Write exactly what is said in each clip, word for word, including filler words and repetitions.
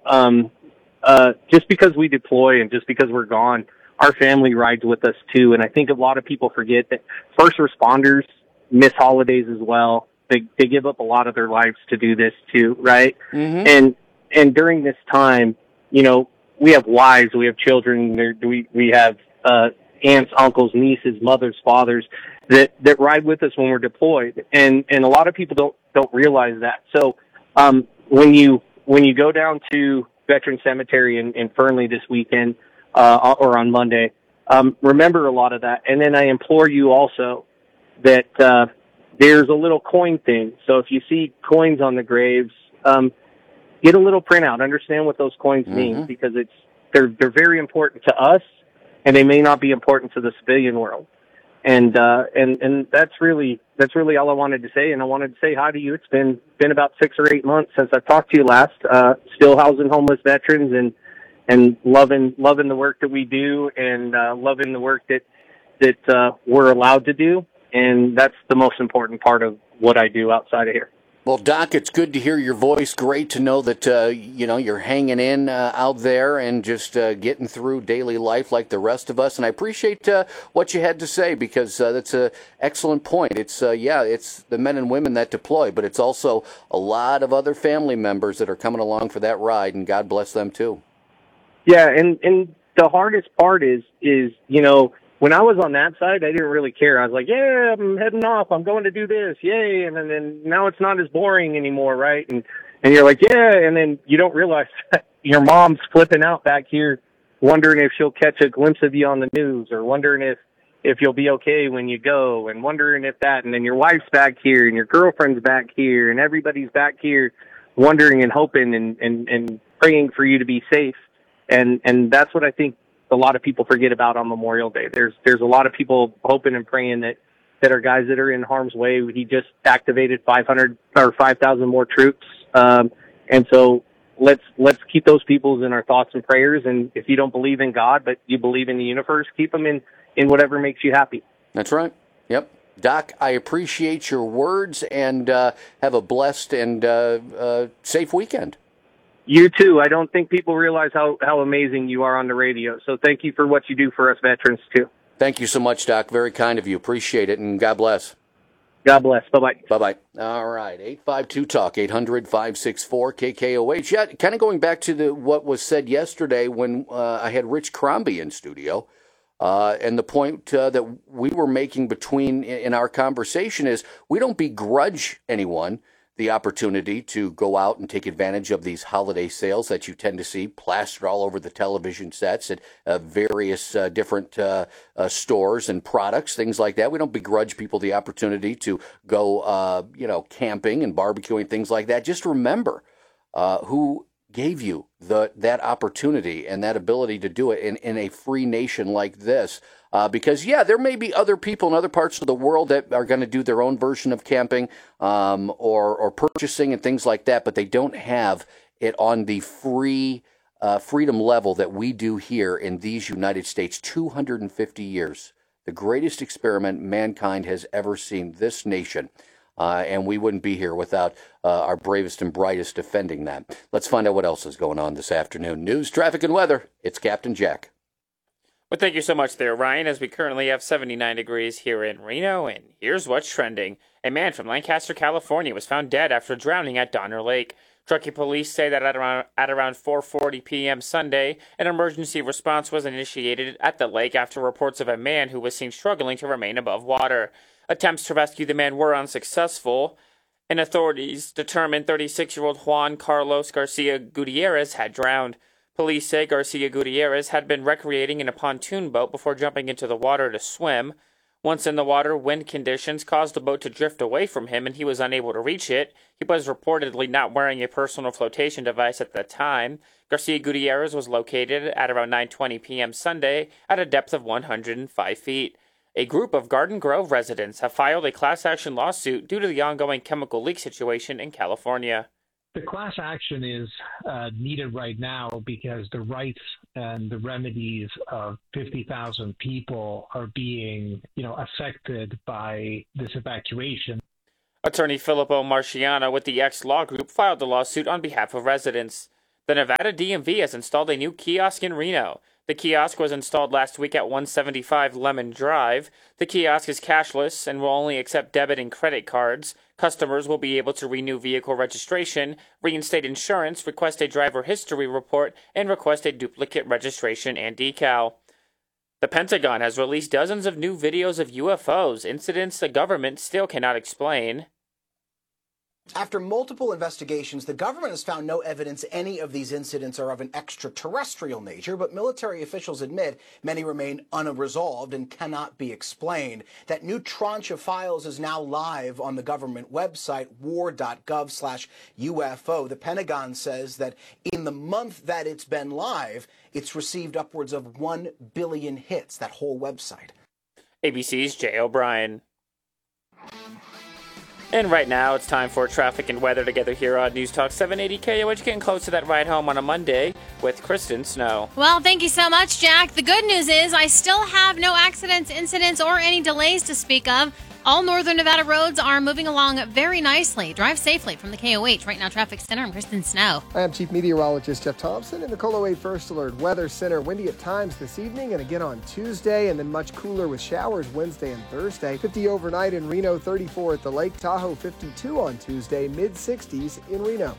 um, uh, just because we deploy and just because we're gone, our family rides with us too. And I think a lot of people forget that first responders miss holidays as well. They they give up a lot of their lives to do this too, right? Mm-hmm. And and during this time, you know, we have wives, we have children, there, we we have uh, aunts, uncles, nieces, mothers, fathers that that ride with us when we're deployed, and and a lot of people don't don't realize that. So um, when you when you go down to Veteran Cemetery in, in Fernley this weekend uh, or on Monday, um, remember a lot of that. And then I implore you also that uh, there's a little coin thing. So if you see coins on the graves, um, get a little printout. Understand what those coins Mm-hmm. mean, because it's they're they're very important to us, and they may not be important to the civilian world. And uh, and and that's really that's really all I wanted to say. And I wanted to say hi to you. It's been been about six or eight months since I talked to you last. Uh, still housing homeless veterans and and loving loving the work that we do, and uh, loving the work that that uh, we're allowed to do. And that's the most important part of what I do outside of here. Well, Doc, it's good to hear your voice. Great to know that, uh, you know, you're hanging in uh, out there and just uh, getting through daily life like the rest of us. And I appreciate uh, what you had to say, because uh, that's an excellent point. It's, uh, yeah, it's the men and women that deploy, but it's also a lot of other family members that are coming along for that ride, and God bless them too. Yeah, and, and the hardest part is, is, you know, when I was on that side, I didn't really care. I was like, yeah, I'm heading off. I'm going to do this. Yay. And then, then now it's not as boring anymore, right? And and you're like, yeah. And then you don't realize your mom's flipping out back here, wondering if she'll catch a glimpse of you on the news, or wondering if, if you'll be okay when you go, and wondering if that. And then your wife's back here, and your girlfriend's back here, and everybody's back here wondering and hoping and, and, and praying for you to be safe. And and that's what I think a lot of people forget about on Memorial Day. There's there's a lot of people hoping and praying that, that are guys that are in harm's way. He just activated five hundred or five thousand more troops, um, and so let's let's keep those people in our thoughts and prayers. And if you don't believe in God, but you believe in the universe, keep them in, in whatever makes you happy. That's right. Yep. Doc, I appreciate your words, and uh, have a blessed and uh, uh, safe weekend. You too. I don't think people realize how, how amazing you are on the radio. So thank you for what you do for us veterans, too. Thank you so much, Doc. Very kind of you. Appreciate it, and God bless. God bless. Bye-bye. Bye-bye. All right. eight five two talk, eight hundred, five six four, K K O H. Yeah, kind of going back to the what was said yesterday when uh, I had Rich Crombie in studio. Uh, and the point uh, that we were making between in our conversation is we don't begrudge anyone the opportunity to go out and take advantage of these holiday sales that you tend to see plastered all over the television sets at uh, various uh, different uh, uh, stores and products, things like that. We don't begrudge people the opportunity to go, uh, you know, camping and barbecuing, things like that. Just remember uh, who gave you the that opportunity and that ability to do it in, in a free nation like this. Uh, because, yeah, there may be other people in other parts of the world that are going to do their own version of camping um, or, or purchasing and things like that, but they don't have it on the free uh, freedom level that we do here in these United States. two hundred fifty years, the greatest experiment mankind has ever seen, this nation. Uh, and we wouldn't be here without uh, our bravest and brightest defending that. Let's find out what else is going on this afternoon. News, traffic, and weather. It's Captain Jack. Well, thank you so much there, Ryan, as we currently have seventy-nine degrees here in Reno, and here's what's trending. A man from Lancaster, California was found dead after drowning at Donner Lake. Truckee police say that at around, at around four forty p.m. Sunday, an emergency response was initiated at the lake after reports of a man who was seen struggling to remain above water. Attempts to rescue the man were unsuccessful, and authorities determined thirty-six-year-old Juan Carlos Garcia Gutierrez had drowned. Police say Garcia Gutierrez had been recreating in a pontoon boat before jumping into the water to swim. Once in the water, wind conditions caused the boat to drift away from him and he was unable to reach it. He was reportedly not wearing a personal flotation device at the time. Garcia Gutierrez was located at around nine twenty p.m. Sunday at a depth of one hundred five feet. A group of Garden Grove residents have filed a class action lawsuit due to the ongoing chemical leak situation in California. The class action is uh, needed right now because the rights and the remedies of fifty thousand people are being, you know, affected by this evacuation. Attorney Filippo Marciano with the X Law Group filed the lawsuit on behalf of residents. The Nevada D M V has installed a new kiosk in Reno. The kiosk was installed last week at one seventy-five Lemon Drive. The kiosk is cashless and will only accept debit and credit cards. Customers will be able to renew vehicle registration, reinstate insurance, request a driver history report, and request a duplicate registration and decal. The Pentagon has released dozens of new videos of U F Os, incidents the government still cannot explain. After multiple investigations, the government has found no evidence any of these incidents are of an extraterrestrial nature, but military officials admit many remain unresolved and cannot be explained. That new tranche of files is now live on the government website, war dot gov slash U F O. The Pentagon says that in the month that it's been live, it's received upwards of one billion hits, that whole website. A B C's Jay O'Brien. And right now, it's time for traffic and weather together here on News Talk seven eighty K O H, getting close to that ride home on a Monday with Kristen Snow. Well, thank you so much, Jack. The good news is I still have no accidents, incidents, or any delays to speak of. All northern Nevada roads are moving along very nicely. Drive safely from the K O H. Right now, Traffic Center, I'm Kristen Snow. I am Chief Meteorologist Jeff Thompson in the Colo eight First Alert Weather Center. Windy at times this evening and again on Tuesday, and then much cooler with showers Wednesday and Thursday. fifty overnight in Reno, thirty-four at the Lake Tahoe, fifty-two on Tuesday, mid sixties in Reno.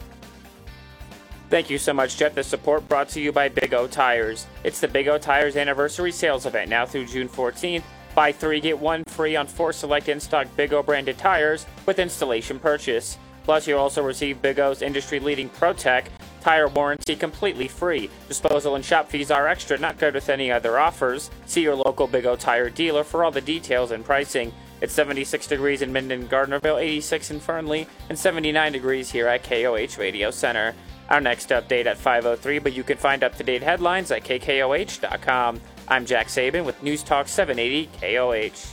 Thank you so much, Jeff. The support brought to you by Big O Tires. It's the Big O Tires Anniversary Sales Event now through June fourteenth. Buy three, get one free on four select in-stock Big O branded tires with installation purchase. Plus, you'll also receive Big O's industry-leading ProTech tire warranty completely free. Disposal and shop fees are extra, not good with any other offers. See your local Big O tire dealer for all the details and pricing. It's seventy-six degrees in Minden, Gardnerville, eighty-six in Fernley, and seventy-nine degrees here at K O H Radio Center. Our next update at five oh three, but you can find up-to-date headlines at K K O H dot com. I'm Jack Saban with News Talk seven eighty K O H.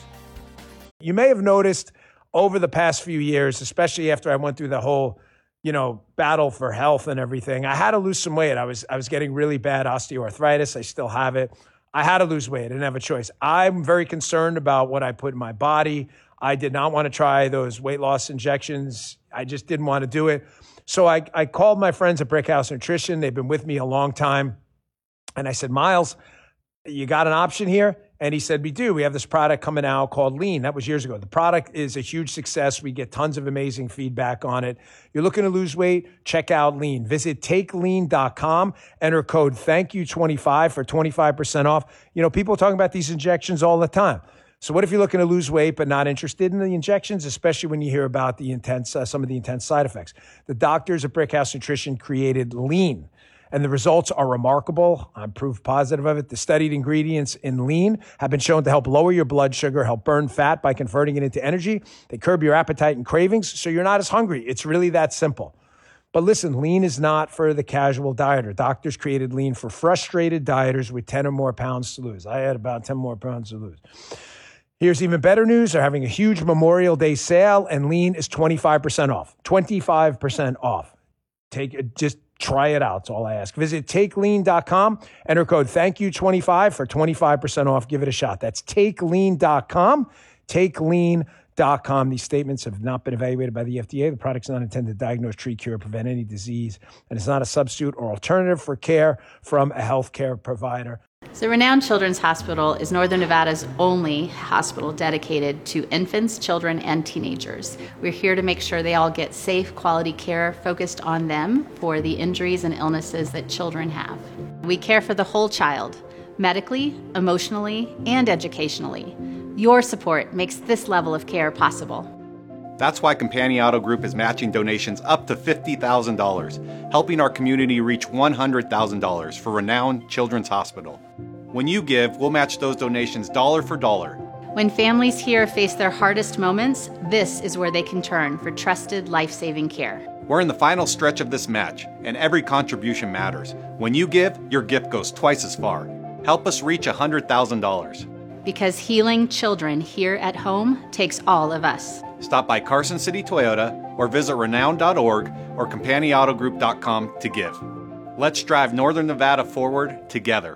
You may have noticed over the past few years, especially after I went through the whole, you know, battle for health and everything, I had to lose some weight. I was I was getting really bad osteoarthritis. I still have it. I had to lose weight. I didn't have a choice. I'm very concerned about what I put in my body. I did not want to try those weight loss injections. I just didn't want to do it. So I, I called my friends at Brickhouse Nutrition. They've been with me a long time. And I said, Miles, you got an option here? And he said, we do. We have this product coming out called Lean. That was years ago. The product is a huge success. We get tons of amazing feedback on it. You're looking to lose weight? Check out Lean. Visit take lean dot com. Enter code thank you twenty-five for twenty-five percent off. You know, people are talking about these injections all the time. So what if you're looking to lose weight but not interested in the injections, especially when you hear about the intense, uh, some of the intense side effects? The doctors at Brickhouse Nutrition created Lean, and the results are remarkable. I'm proof positive of it. The studied ingredients in Lean have been shown to help lower your blood sugar, help burn fat by converting it into energy. They curb your appetite and cravings, so you're not as hungry. It's really that simple. But listen, Lean is not for the casual dieter. Doctors created Lean for frustrated dieters with ten or more pounds to lose. I had about ten more pounds to lose. Here's even better news. They're having a huge Memorial Day sale, and Lean is twenty-five percent off. twenty-five percent off. Take it, just try it out. That's all I ask. Visit take lean dot com. Enter code thank you twenty-five for twenty-five percent off. Give it a shot. That's take lean dot com. take lean dot com. These statements have not been evaluated by the F D A. The product's not intended to diagnose, treat, cure, or prevent any disease, and it's not a substitute or alternative for care from a healthcare provider. So Renown Children's Hospital is Northern Nevada's only hospital dedicated to infants, children, and teenagers. We're here to make sure they all get safe, quality care focused on them for the injuries and illnesses that children have. We care for the whole child, medically, emotionally, and educationally. Your support makes this level of care possible. That's why Companion Auto Group is matching donations up to fifty thousand dollars, helping our community reach one hundred thousand dollars for Renown Children's Hospital. When you give, we'll match those donations dollar for dollar. When families here face their hardest moments, this is where they can turn for trusted, life-saving care. We're in the final stretch of this match, and every contribution matters. When you give, your gift goes twice as far. Help us reach one hundred thousand dollars. Because healing children here at home takes all of us. Stop by Carson City Toyota or visit renown dot org or companion auto group dot com to give. Let's drive Northern Nevada forward together.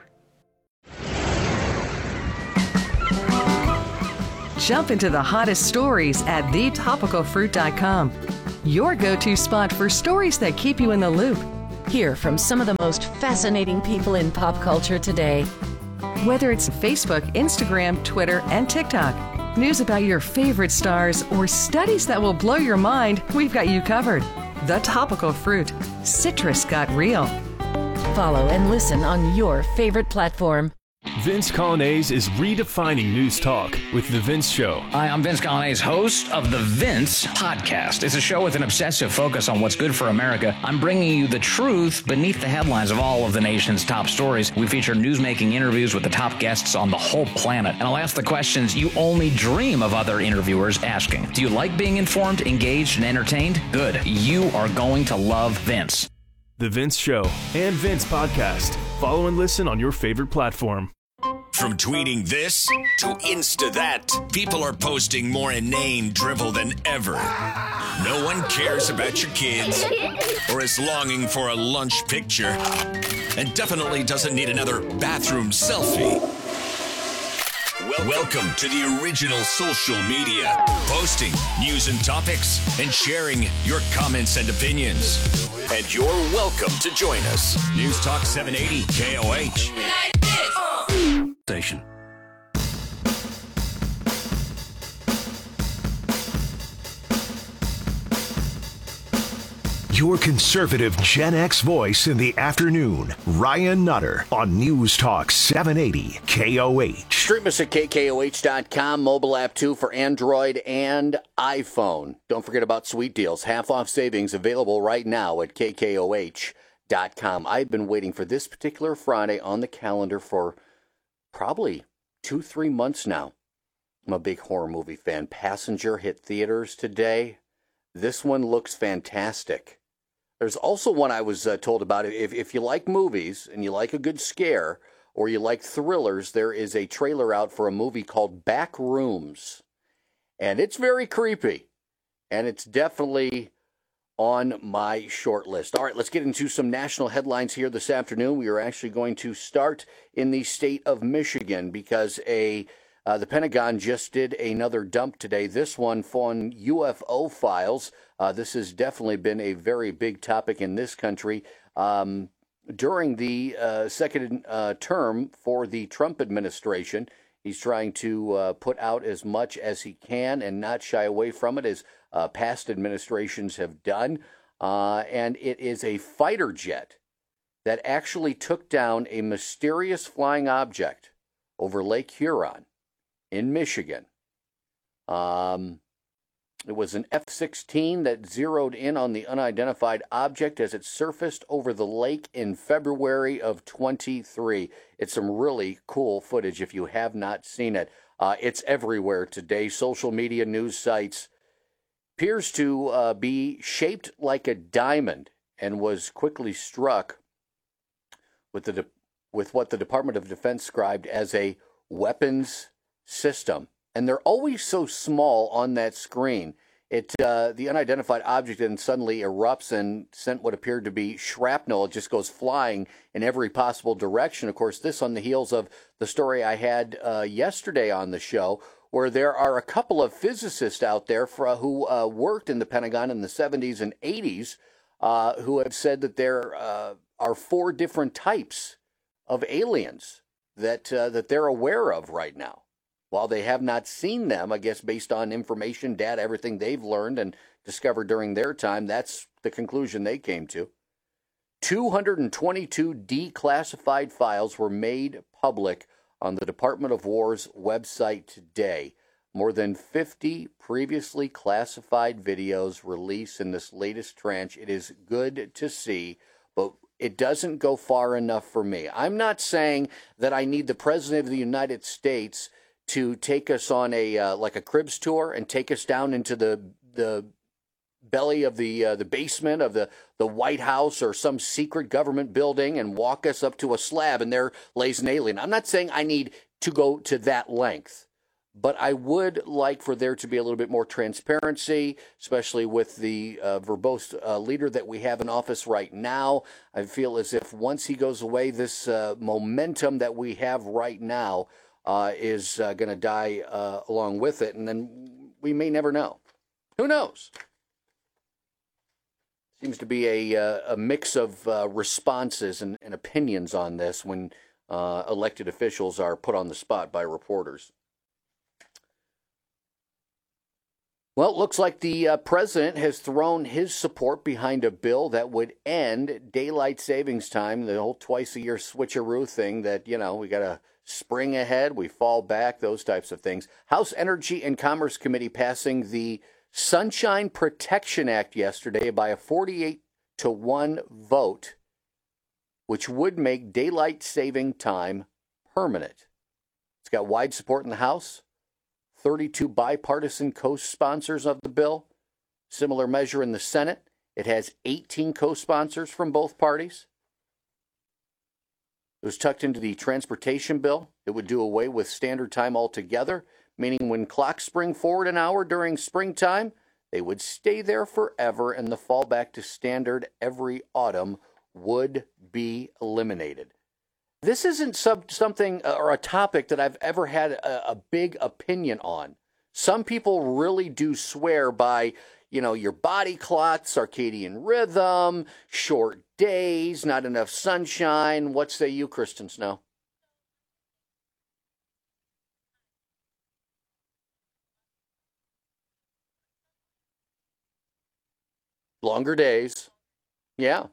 Jump into the hottest stories at the topical fruit dot com. Your go-to spot for stories that keep you in the loop. Hear from some of the most fascinating people in pop culture today. Whether it's Facebook, Instagram, Twitter, and TikTok, news about your favorite stars, or studies that will blow your mind, we've got you covered. The Topical Fruit. Citrus got real. Follow and listen on your favorite platform. Vince Colonnese is redefining news talk with The Vince Show. Hi, I'm Vince Colonnese, host of The Vince Podcast. It's a show with an obsessive focus on what's good for America. I'm bringing you the truth beneath the headlines of all of the nation's top stories. We feature newsmaking interviews with the top guests on the whole planet. And I'll ask the questions you only dream of other interviewers asking. Do you like being informed, engaged, and entertained? Good. You are going to love Vince. The Vince Show and Vince Podcast. Follow and listen on your favorite platform. From tweeting this to Insta that, people are posting more inane drivel than ever. No one cares about your kids or is longing for a lunch picture and definitely doesn't need another bathroom selfie. Welcome to the original social media, posting news and topics and sharing your comments and opinions. And you're welcome to join us. News Talk seven eighty K O H. Station. Your conservative Gen X voice in the afternoon, Ryan Nutter on News Talk seven eighty K O H. Stream us at K K O H dot com, mobile app too for Android and iPhone. Don't forget about sweet deals, half off savings available right now at K K O H dot com. I've been waiting for this particular Friday on the calendar for probably two, three months now. I'm a big horror movie fan. Passenger hit theaters today. This one looks fantastic. There's also one I was uh, told about. If, if you like movies and you like a good scare or you like thrillers, there is a trailer out for a movie called Back Rooms. And it's very creepy. And it's definitely on my short list. All right, let's get into some national headlines here this afternoon. We are actually going to start in the state of Michigan because a uh, the Pentagon just did another dump today. This one on U F O files. Uh, this has definitely been a very big topic in this country. Um, during the uh, second uh, term for the Trump administration, he's trying to uh, put out as much as he can and not shy away from it as uh, past administrations have done. Uh, and it is a fighter jet that actually took down a mysterious flying object over Lake Huron in Michigan. Um, it was an F sixteen that zeroed in on the unidentified object as it surfaced over the lake in February of twenty-three. It's some really cool footage if you have not seen it. Uh, it's everywhere today. Social media, news sites. Appears to uh, be shaped like a diamond and was quickly struck with the de- with what the Department of Defense described as a weapons system. And they're always so small on that screen. It uh, the unidentified object then suddenly erupts and sent what appeared to be shrapnel. It just goes flying in every possible direction. Of course, this on the heels of the story I had uh, yesterday on the show, where there are a couple of physicists out there for, uh, who uh, worked in the Pentagon in the seventies and eighties uh, who have said that there uh, are four different types of aliens that uh, that they're aware of right now. While they have not seen them, I guess based on information, data, everything they've learned and discovered during their time, that's the conclusion they came to. two hundred twenty-two declassified files were made public on the Department of War's website today. More than fifty previously classified videos released in this latest tranche. It is good to see, but it doesn't go far enough for me. I'm not saying that I need the President of the United States to take us on a uh, like a Cribs tour and take us down into the the belly of the uh, the basement of the, the White House or some secret government building and walk us up to a slab and there lays an alien. I'm not saying I need to go to that length, but I would like for there to be a little bit more transparency, especially with the uh, verbose uh, leader that we have in office right now. I feel as if once he goes away, this uh, momentum that we have right now Uh, is uh, going to die uh, along with it, and then we may never know. Who knows? Seems to be a, uh, a mix of uh, responses and, and opinions on this when uh, elected officials are put on the spot by reporters. Well, it looks like the uh, president has thrown his support behind a bill that would end daylight savings time, the whole twice-a-year switcheroo thing that, you know, we got to spring ahead, we fall back, those types of things. House Energy and Commerce Committee passing the Sunshine Protection Act yesterday by a forty-eight to one vote, which would make daylight saving time permanent. It's got wide support in the House. thirty-two bipartisan co-sponsors of the bill. Similar measure in the Senate. It has eighteen co-sponsors from both parties. It was tucked into the transportation bill. It would do away with standard time altogether, meaning when clocks spring forward an hour during springtime, they would stay there forever, and the fallback to standard every autumn would be eliminated. This isn't sub- something uh, or a topic that I've ever had a, a big opinion on. Some people really do swear by, you know, your body clock, circadian rhythm, short days, not enough sunshine. What say you, Kristen Snow? Longer days. Yeah.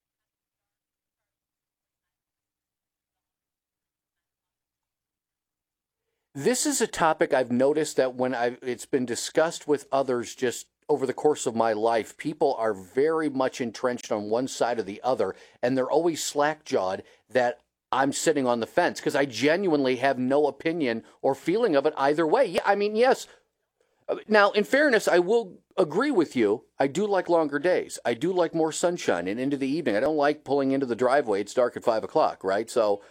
This is a topic I've noticed that when I've, it's been discussed with others just over the course of my life, people are very much entrenched on one side or the other, and they're always slack-jawed that I'm sitting on the fence because I genuinely have no opinion or feeling of it either way. Yeah, I mean, yes. Now, in fairness, I will agree with you. I do like longer days. I do like more sunshine and into the evening. I don't like pulling into the driveway. It's dark at five o'clock, right? So,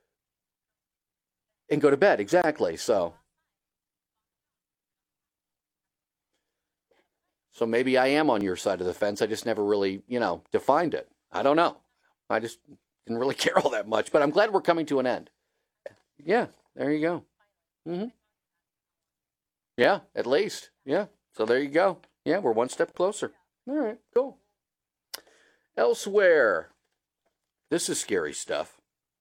and go to bed, exactly. So, so maybe I am on your side of the fence. I just never really, you know, defined it. I don't know. I just didn't really care all that much. But I'm glad we're coming to an end. Yeah, there you go. Mm-hmm. Yeah, at least. Yeah. So there you go. Yeah, we're one step closer. All right, cool. Elsewhere, this is scary stuff.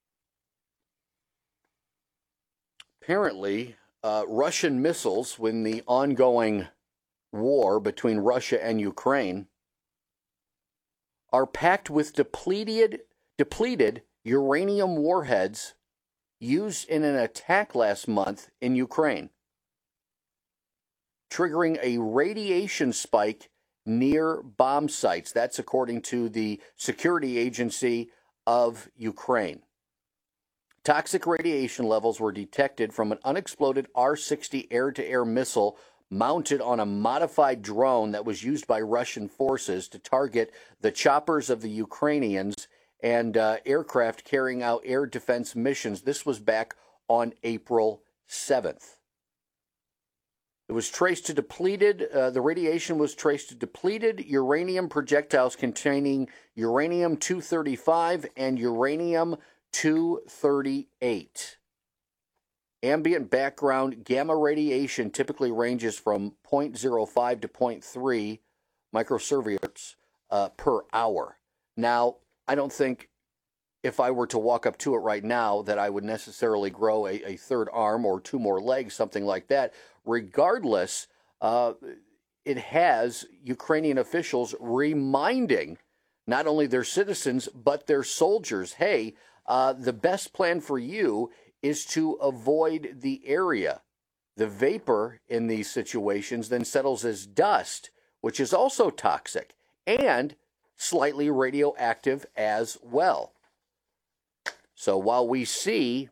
Apparently, uh, Russian missiles, when the ongoing war between Russia and Ukraine, are packed with depleted, depleted uranium warheads used in an attack last month in Ukraine, triggering a radiation spike near bomb sites. That's according to the Security Agency of Ukraine. Toxic radiation levels were detected from an unexploded R sixty air-to-air missile mounted on a modified drone that was used by Russian forces to target the choppers of the Ukrainians and uh, aircraft carrying out air defense missions. This was back on April seventh. It was traced to depleted, uh, the radiation was traced to depleted uranium projectiles containing uranium two thirty-five and uranium two thirty-eight. Ambient background gamma radiation typically ranges from zero point zero five to zero point three microsieverts uh, per hour. Now, I don't think if I were to walk up to it right now that I would necessarily grow a, a third arm or two more legs, something like that. Regardless, uh, it has Ukrainian officials reminding not only their citizens, but their soldiers, hey, uh, the best plan for you is to avoid the area. The vapor in these situations then settles as dust, which is also toxic and slightly radioactive as well. So while we see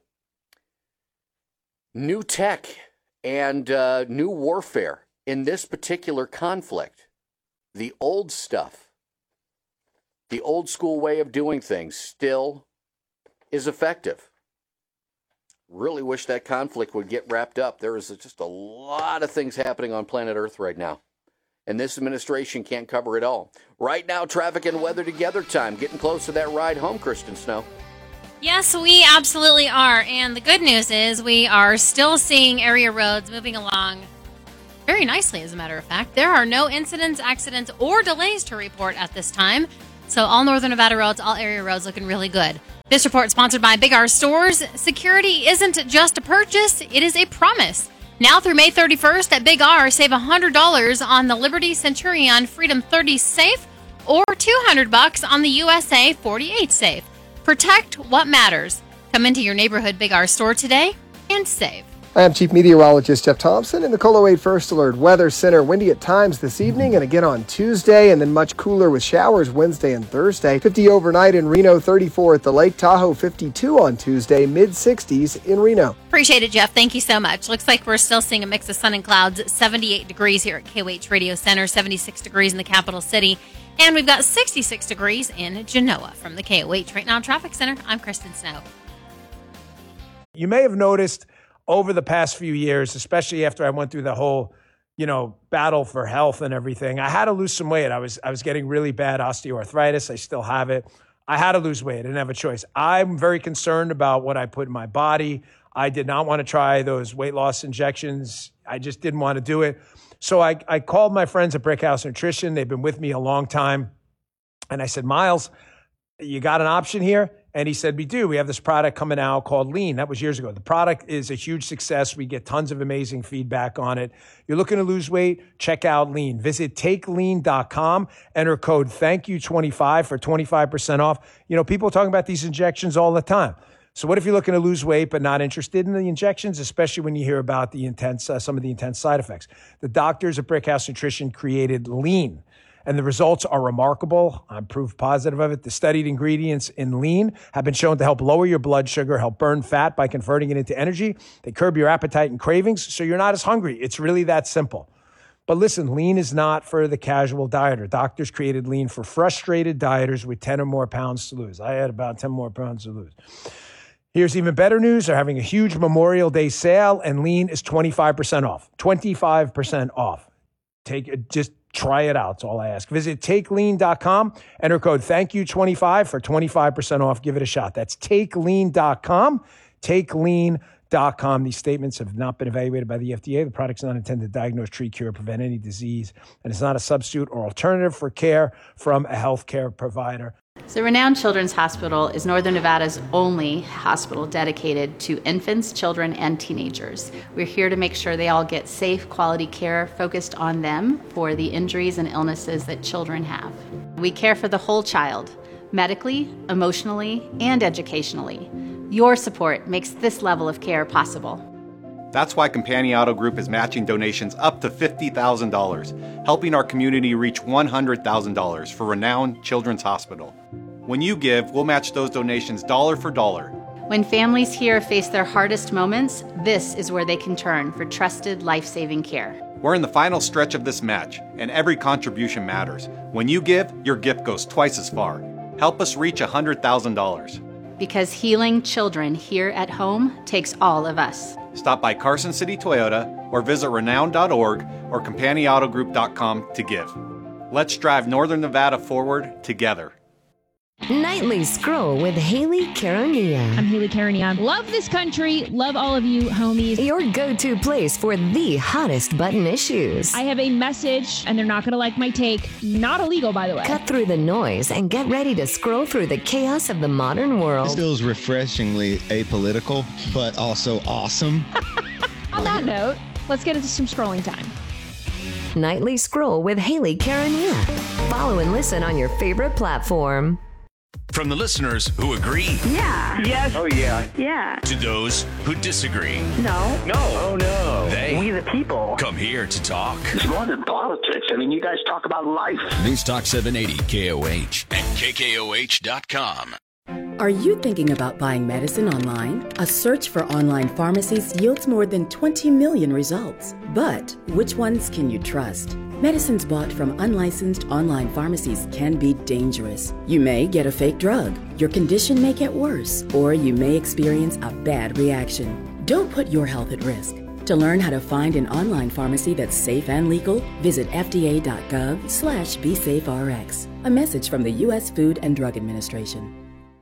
new tech and uh, new warfare in this particular conflict, the old stuff, the old school way of doing things still is effective. Really wish that conflict would get wrapped up. There is just a lot of things happening on planet Earth right now, and this administration can't cover it all. Right now, traffic and weather together time. Getting close to that ride home, Kristen Snow. Yes, we absolutely are. And the good news is we are still seeing area roads moving along very nicely, as a matter of fact. There are no incidents, accidents, or delays to report at this time. So all northern Nevada roads, all area roads looking really good. This report sponsored by Big R Stores. Security isn't just a purchase, it is a promise. Now through May thirty-first at Big R, save one hundred dollars on the Liberty Centurion Freedom thirty safe or two hundred bucks on the U S A forty-eight safe. Protect what matters. Come into your neighborhood Big R store today and save. I am Chief Meteorologist Jeff Thompson in the KOLO eight First Alert Weather Center. Windy at times this evening and again on Tuesday, and then much cooler with showers Wednesday and Thursday. fifty overnight in Reno, thirty-four at the Lake Tahoe, fifty-two on Tuesday, mid sixties in Reno. Appreciate it, Jeff. Thank you so much. Looks like we're still seeing a mix of sun and clouds. seventy-eight degrees here at K O H Radio Center, seventy-six degrees in the capital city, and we've got sixty-six degrees in Genoa. From the K O H Right Now Traffic Center, I'm Kristen Snow. You may have noticed over the past few years, especially after I went through the whole, you know, battle for health and everything, I had to lose some weight. I was I was getting really bad osteoarthritis. I still have it. I had to lose weight. I didn't have a choice. I'm very concerned about what I put in my body. I did not want to try those weight loss injections. I just didn't want to do it. So I, I called my friends at Brickhouse Nutrition. They've been with me a long time. And I said, Miles, you got an option here? And he said, we do. We have this product coming out called Lean. That was years ago. The product is a huge success. We get tons of amazing feedback on it. You're looking to lose weight? Check out Lean. Visit take lean dot com. Enter code thank you twenty-five for twenty-five percent off. You know, people are talking about these injections all the time. So what if you're looking to lose weight but not interested in the injections, especially when you hear about the intense, uh, some of the intense side effects? The doctors at Brickhouse Nutrition created Lean, and the results are remarkable. I'm proof positive of it. The studied ingredients in Lean have been shown to help lower your blood sugar, help burn fat by converting it into energy. They curb your appetite and cravings, so you're not as hungry. It's really that simple. But listen, Lean is not for the casual dieter. Doctors created Lean for frustrated dieters with ten or more pounds to lose. I had about ten more pounds to lose. Here's even better news. They're having a huge Memorial Day sale, and Lean is twenty-five percent off. twenty-five percent off. Take it, just try it out. That's all I ask. Visit take lean dot com. Enter code thank you twenty-five for twenty-five percent off. Give it a shot. That's take lean dot com. take lean dot com. These statements have not been evaluated by the F D A. The product's not intended to diagnose, treat, cure, or prevent any disease, and it's not a substitute or alternative for care from a healthcare provider. So Renown Children's Hospital is Northern Nevada's only hospital dedicated to infants, children, and teenagers. We're here to make sure they all get safe, quality care focused on them for the injuries and illnesses that children have. We care for the whole child, medically, emotionally, and educationally. Your support makes this level of care possible. That's why Companion Auto Group is matching donations up to fifty thousand dollars, helping our community reach one hundred thousand dollars for Renown Children's Hospital. When you give, we'll match those donations dollar for dollar. When families here face their hardest moments, this is where they can turn for trusted, life-saving care. We're in the final stretch of this match, and every contribution matters. When you give, your gift goes twice as far. Help us reach one hundred thousand dollars. Because healing children here at home takes all of us. Stop by Carson City Toyota or visit renown dot org or companion auto group dot com to give. Let's drive Northern Nevada forward together. Nightly Scroll with Haley Caronia. I'm Haley Caronia. Love this country. Love all of you, homies. Your go-to place for the hottest button issues. I have a message, and they're not going to like my take. Not illegal, by the way. Cut through the noise and get ready to scroll through the chaos of the modern world. This feels refreshingly apolitical, but also awesome. On that note, let's get into some scrolling time. Nightly Scroll with Haley Caronia. Follow and listen on your favorite platform. From the listeners who agree. Yeah. Yes. Oh, yeah. Yeah. To those who disagree. No. No. Oh, no. They. We the people. Come here to talk. It's more than politics. I mean, you guys talk about life. News Talk seven eighty K O H and K K O H dot com. Are you thinking about buying medicine online? A search for online pharmacies yields more than twenty million results. But which ones can you trust? Medicines bought from unlicensed online pharmacies can be dangerous. You may get a fake drug, your condition may get worse, or you may experience a bad reaction. Don't put your health at risk. To learn how to find an online pharmacy that's safe and legal, visit F D A dot gov slash be safe R X. A message from the U S Food and Drug Administration.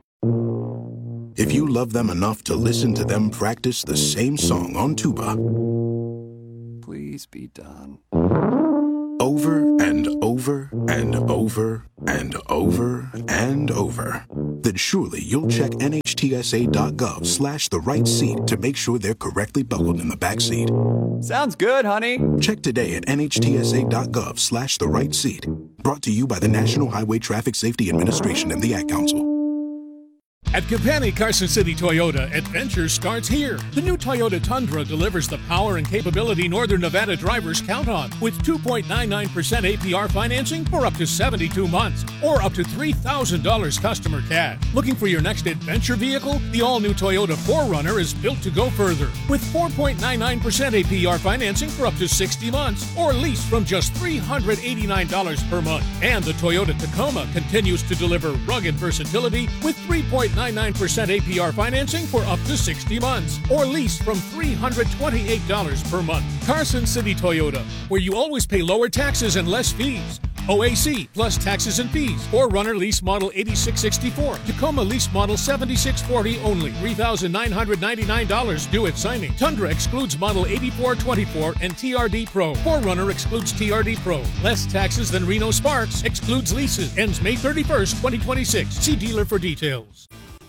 If you love them enough to listen to them practice the same song on tuba, please be done. Over and over and over and over and over. Then surely you'll check N H T S A dot gov slash the right seat to make sure they're correctly buckled in the back seat. Sounds good, honey. Check today at N H T S A dot gov slash the right seat. Brought to you by the National Highway Traffic Safety Administration and the Ad Council. At Capani Carson City Toyota, adventure starts here. The new Toyota Tundra delivers the power and capability Northern Nevada drivers count on with two point nine nine percent A P R financing for up to seventy-two months or up to three thousand dollars customer cash. Looking for your next adventure vehicle? The all-new Toyota four runner is built to go further with four point nine nine percent A P R financing for up to sixty months or lease from just three hundred eighty-nine dollars per month. And the Toyota Tacoma continues to deliver rugged versatility with three point nine nine percent A P R financing for up to sixty months or lease from three hundred twenty-eight dollars per month. Carson City Toyota, where you always pay lower taxes and less fees. O A C plus taxes and fees. four runner lease model eighty-six sixty-four. Tacoma lease model seventy-six forty only. three thousand nine hundred ninety-nine dollars due at signing. Tundra excludes model eighty-four twenty-four and T R D Pro. four runner excludes T R D Pro. Less taxes than Reno Sparks. Excludes leases. Ends May thirty-first, twenty twenty-six. See dealer for details.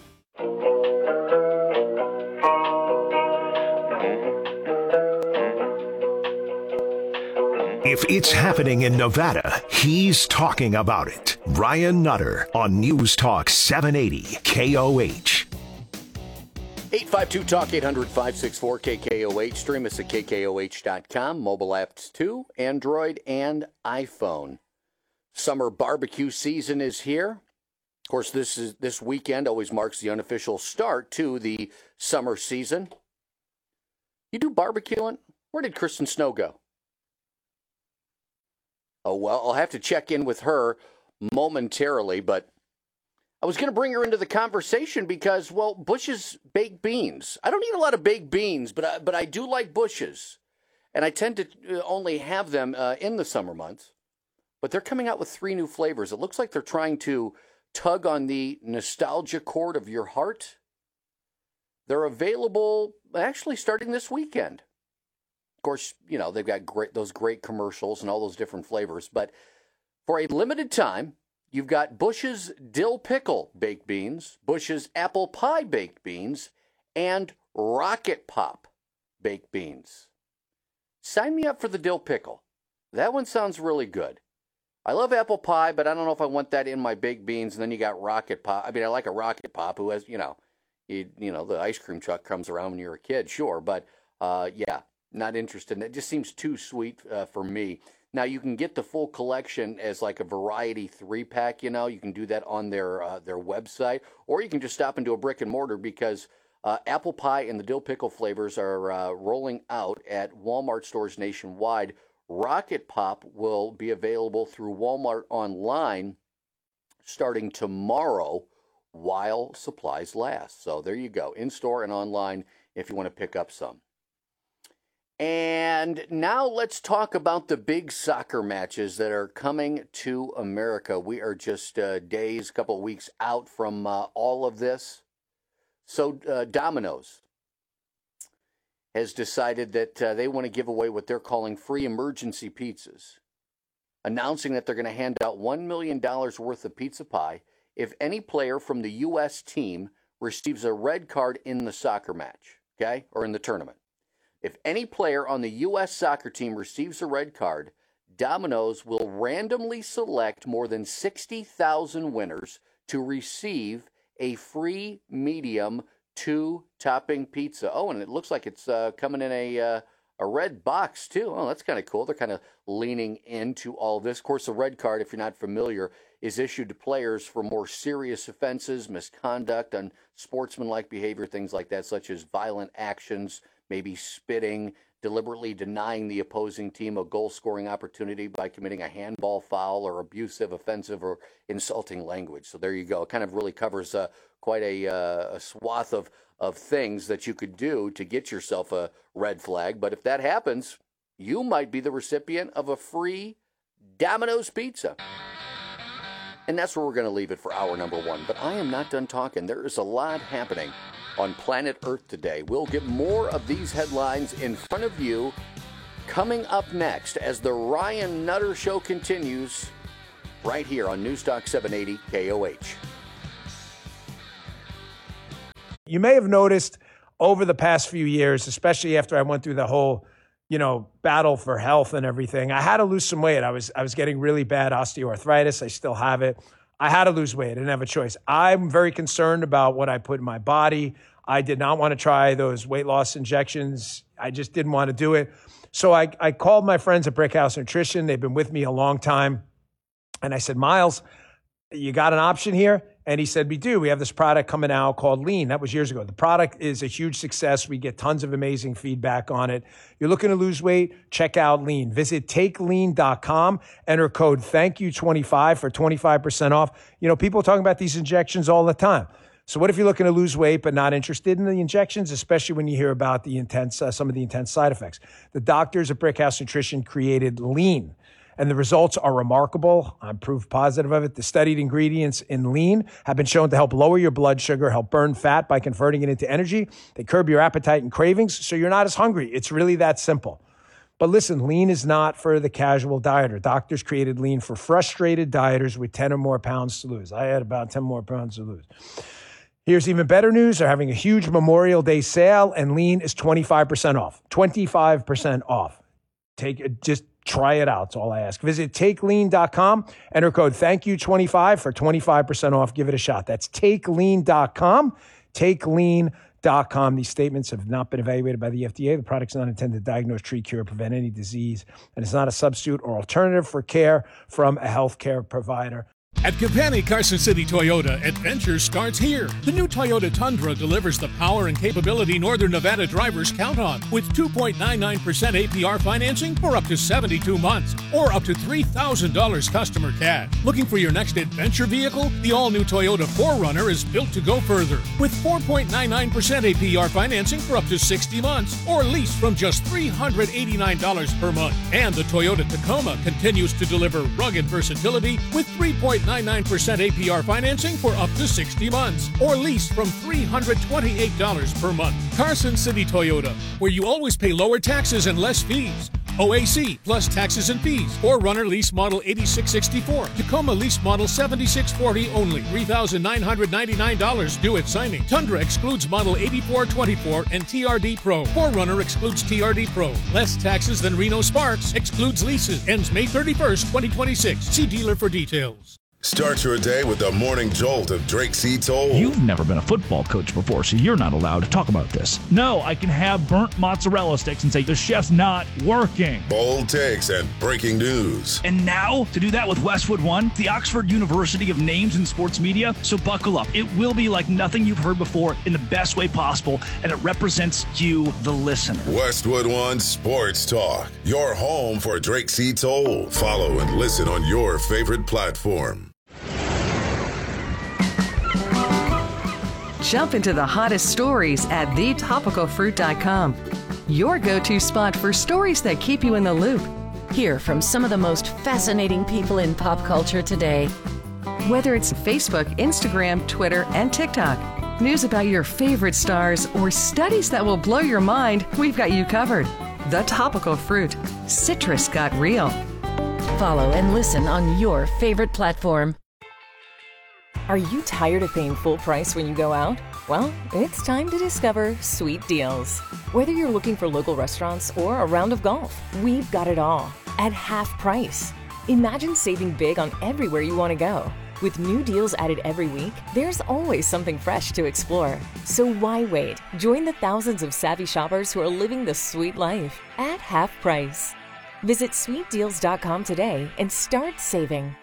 If it's happening in Nevada, he's talking about it. Ryan Nutter on News Talk seven eighty K O H. eight five two talk, eight hundred, five six four, K K O H. Stream us at K K O H dot com. Mobile apps too, Android and iPhone. Summer barbecue season is here. Of course, this is this weekend always marks the unofficial start to the summer season. You do barbecuing? Where did Kristen Snow go? Oh, well, I'll have to check in with her momentarily, but I was going to bring her into the conversation because, well, Bush's baked beans. I don't eat a lot of baked beans, but I, but I do like Bush's, and I tend to only have them uh, in the summer months, but they're coming out with three new flavors. It looks like they're trying to tug on the nostalgia chord of your heart. They're available actually starting this weekend. Of course, you know, they've got great those great commercials and all those different flavors. But for a limited time, you've got Bush's Dill Pickle baked beans, Bush's Apple Pie baked beans, and Rocket Pop baked beans. Sign me up for the Dill Pickle. That one sounds really good. I love apple pie, but I don't know if I want that in my baked beans. And then you got Rocket Pop. I mean, I like a Rocket Pop who has, you know, you, you know, the ice cream truck comes around when you're a kid, sure. But, uh, yeah. Not interested in it. It just seems too sweet uh, for me. Now, you can get the full collection as like a variety three-pack, you know. You can do that on their uh, their website. Or you can just stop into a brick and mortar because uh, apple pie and the dill pickle flavors are uh, rolling out at Walmart stores nationwide. Rocket Pop will be available through Walmart online starting tomorrow while supplies last. So there you go, in-store and online if you want to pick up some. And now let's talk about the big soccer matches that are coming to America. We are just uh, days, a couple of weeks out from uh, all of this. So uh, Domino's has decided that uh, they want to give away what they're calling free emergency pizzas, announcing that they're going to hand out one million dollars worth of pizza pie if any player from the U S team receives a red card in the soccer match, okay, or in the tournament. If any player on the U S soccer team receives a red card, Domino's will randomly select more than sixty thousand winners to receive a free medium two-topping pizza. Oh, and it looks like it's uh, coming in a uh, a red box, too. Oh, that's kind of cool. They're kind of leaning into all this. Of course, the red card, if you're not familiar, is issued to players for more serious offenses, misconduct, unsportsmanlike behavior, things like that, such as violent actions, maybe spitting, deliberately denying the opposing team a goal-scoring opportunity by committing a handball foul or abusive, offensive, or insulting language. So there you go. It kind of really covers uh, quite a, uh, a swath of, of things that you could do to get yourself a red flag. But if that happens, you might be the recipient of a free Domino's pizza. And that's where we're going to leave it for hour number one. But I am not done talking. There is a lot happening on planet Earth today. We'll get more of these headlines in front of you coming up next as the Ryan Nutter Show continues right here on Newstalk seven eighty K O H. You may have noticed over the past few years, especially after I went through the whole, you know, battle for health and everything, I had to lose some weight. I was I was getting really bad osteoarthritis. I still have it. I had to lose weight. I didn't have a choice. I'm very concerned about what I put in my body. I did not want to try those weight loss injections. I just didn't want to do it. So I, I called my friends at Brickhouse Nutrition. They've been with me a long time. And I said, Miles, you got an option here? And he said, we do. We have this product coming out called Lean. That was years ago. The product is a huge success. We get tons of amazing feedback on it. You're looking to lose weight? Check out Lean. Visit take lean dot com. Enter code thank you twenty-five for twenty-five percent off. You know, people are talking about these injections all the time. So what if you're looking to lose weight but not interested in the injections, especially when you hear about the intense, uh, some of the intense side effects? The doctors at Brickhouse Nutrition created Lean, and the results are remarkable. I'm proof positive of it. The studied ingredients in Lean have been shown to help lower your blood sugar, help burn fat by converting it into energy. They curb your appetite and cravings, so you're not as hungry. It's really that simple. But listen, Lean is not for the casual dieter. Doctors created Lean for frustrated dieters with ten or more pounds to lose. I had about ten more pounds to lose. Here's even better news. They're having a huge Memorial Day sale, and Lean is twenty-five percent off. twenty-five percent off. Take it, just try it out. That's all I ask. Visit take lean dot com. Enter code thank you twenty-five for twenty-five percent off. Give it a shot. That's take lean dot com. take lean dot com. These statements have not been evaluated by the F D A. The product's not intended to diagnose, treat, cure, prevent any disease, and it's not a substitute or alternative for care from a healthcare provider. At Campani Carson City Toyota, adventure starts here. The new Toyota Tundra delivers the power and capability Northern Nevada drivers count on with two point nine nine percent A P R financing for up to seventy-two months or up to three thousand dollars customer cash. Looking for your next adventure vehicle? The all-new Toyota four runner is built to go further with four point nine nine percent A P R financing for up to sixty months or lease from just three hundred eighty-nine dollars per month. And the Toyota Tacoma continues to deliver rugged versatility with three point nine nine percent A P R financing for up to sixty months or lease from three hundred twenty-eight dollars per month. Carson City Toyota, where you always pay lower taxes and less fees. O A C plus taxes and fees. Or runner lease model eighty-six sixty-four. Tacoma lease model seventy-six forty only. three thousand nine hundred ninety-nine dollars due at signing. Tundra excludes model eighty-four twenty-four and T R D Pro. four runner excludes T R D Pro. Less taxes than Reno Sparks. Excludes leases. Ends May thirty-first, twenty twenty-six. See dealer for details. Start your day with the morning jolt of Drake C. Toll. You've never been a football coach before, so you're not allowed to talk about this. No, I can have burnt mozzarella sticks and say the chef's not working. Bold takes and breaking news. And now, to do that with Westwood One, the Oxford University of Names in Sports Media. So buckle up. It will be like nothing you've heard before in the best way possible, and it represents you, the listener. Westwood One Sports Talk, your home for Drake C. Toll. Follow and listen on your favorite platform. Jump into the hottest stories at the topical fruit dot com. Your go-to spot for stories that keep you in the loop. Hear from some of the most fascinating people in pop culture today. Whether it's Facebook, Instagram, Twitter, and TikTok, news about your favorite stars, or studies that will blow your mind, we've got you covered. The Topical Fruit. Citrus got real. Follow and listen on your favorite platform. Are you tired of paying full price when you go out? Well, it's time to discover Sweet Deals. Whether you're looking for local restaurants or a round of golf, we've got it all at half price. Imagine saving big on everywhere you want to go. With new deals added every week, there's always something fresh to explore. So why wait? Join the thousands of savvy shoppers who are living the sweet life at half price. Visit sweet deals dot com today and start saving.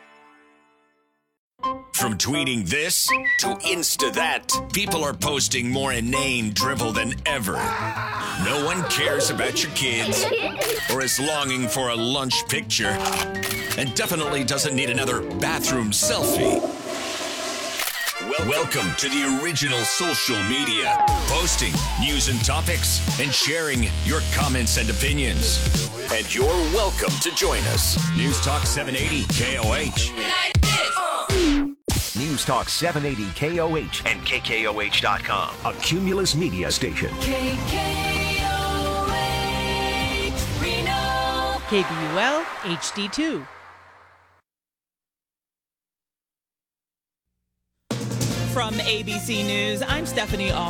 From tweeting this to Insta that, people are posting more inane drivel than ever. No one cares about your kids or is longing for a lunch picture and definitely doesn't need another bathroom selfie. Welcome to the original social media, posting news and topics and sharing your comments and opinions. And you're welcome to join us. News Talk seven eighty K O H. News Talk seven eighty K O H and K K O H dot com, a Cumulus media station. K K O H, Reno. K B U L H D two. From A B C News, I'm Stephanie All.